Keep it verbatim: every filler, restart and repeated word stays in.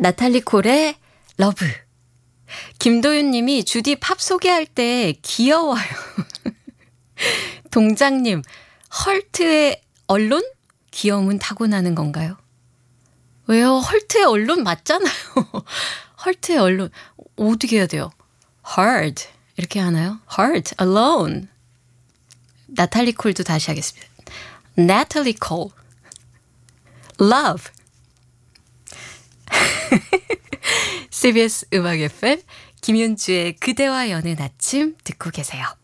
나탈리 콜의 러브. 김도윤 님이 주디 팝 소개할 때 귀여워요. 동장님, 헐트의 언론? 귀여움은 타고나는 건가요? 왜요? 헐트의 언론 맞잖아요. 헐트의 언론. 어떻게 해야 돼요? hard. 이렇게 하나요? hard, alone. 나탈리 콜도 다시 하겠습니다. 나탈리 콜. love. 씨비에스 음악 에프엠 김윤주의 그대와 여는 아침 듣고 계세요.